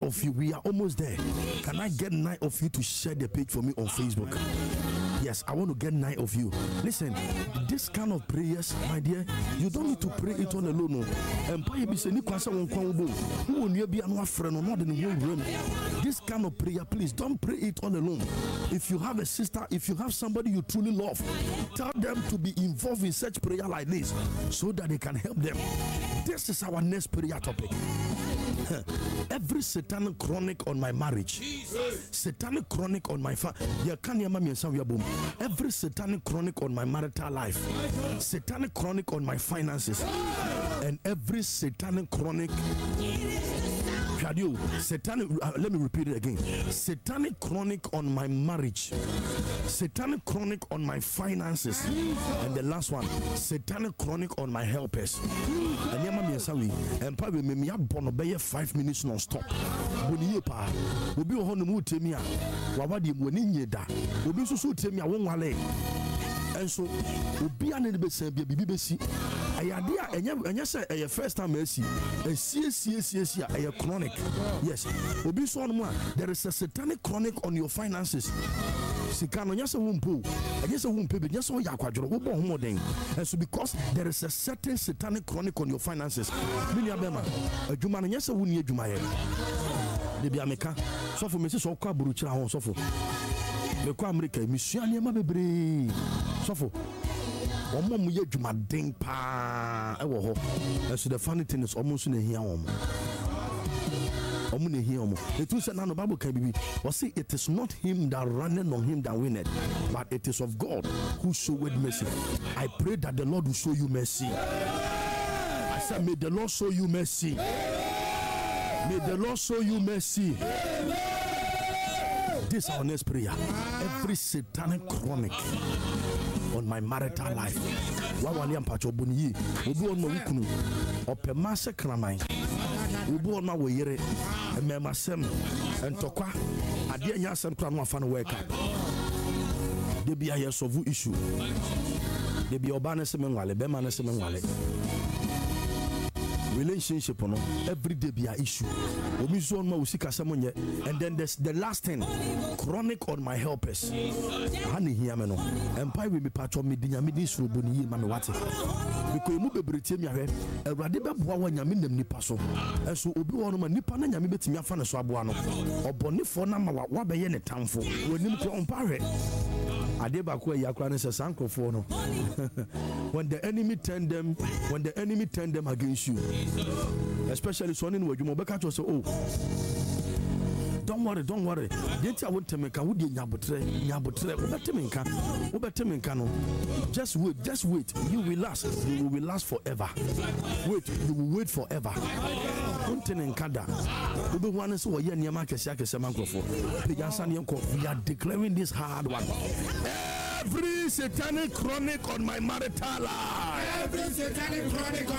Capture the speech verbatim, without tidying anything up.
of you. We are almost there. Can I get nine of you to share the page for me on Facebook? Yes, I want to get nine of you. Listen, this kind of prayers, my dear, you don't need to pray it on alone. This kind of prayer, please don't pray it all alone. If you have a sister, if you have somebody you truly love, tell them to be involved in such prayer like this so that they can help them. This is our next prayer topic. Every satanic chronic on my marriage, satanic chronic on my family, every satanic chronic on my marital life, satanic chronic on my finances, and every satanic chronic. Satanic, uh, let me repeat it again. Satanic chronic on my marriage, satanic chronic on my finances, and the last one, satanic chronic on my helpers. And probably me me bono five minutes non-stop. Boni pa, obi o hono mu temi a, wawadi woni nyeda. Obi so so temi a won wale. Enso obi ane be se bia bibi besi. Ayade a enye enye se eye first time esi. Esi esi esi esi a eye chronic. Yes. Obi so no a, there is a satanic chronic on your finances. Sikano nyase wumpo. Enye se wumpe be nyase o yakwadworo wo bo homoden. And so because there is a certain satanic chronic on your finances. Mini abema. Adwuma no nyase wuni adwuma ye. De bia meka. So for me se so kwa buruchira ho so for. Me kwa America misua niema bebre. So for omo mu ye adwuma den pa e wo ho. And so the funny thing is almost in here omo. Omo ne here omo. It is na no Bible can be. Or say it is not him that runneth on him that winneth, but it is of God who showeth mercy. I pray that the Lord will show you mercy. I said, may the Lord show you mercy. May the Lord show you mercy. This is our next prayer. Every satanic chronic on my marital life. Wawali ampacho buni. Obi on ma wukunu. Ope mase kraman. Obi on ma weyere. Eme masem. Entokwa. Adi enya asem kra no afa no wake up. Debi aye solve issue. Debi oba na se menwale, be ma na se menwale. Relationship no every day be an issue. Obi so on ma usika semonye. And then there's the last thing, chronic on my helpers. Hani hear me no. Empire will be part of me dinya me dis robo ni ma me wate. Because mu bebrete mi ahwe, Awurade be boa wa nyame nam nipa so. Enso obi wo no ma nipa na nyame betimi afa ne so aboa no. Obonefo na ma wa be ye ne tamfo. Wanim ko ompa hwe. Adebako yakra ne se sankofo no. When the enemy turn them, when the enemy turn them against you, especially someone who you catch you say, oh, don't worry, don't worry. Didn't I want to make a woody nyabutre, nyabutre, ubeteminka, ubeteminka no. Just wait, just wait. You will last. You will last forever. Wait, you will wait forever. We are declaring this hard one. Every satanic chronic on my marital life. Every satanic chronic on